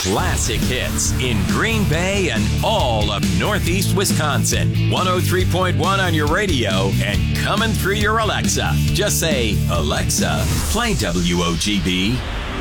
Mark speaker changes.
Speaker 1: Classic hits in Green Bay and all of Northeast Wisconsin. 103.1 on your radio and coming through your Alexa. Just say, Alexa, play WOGB.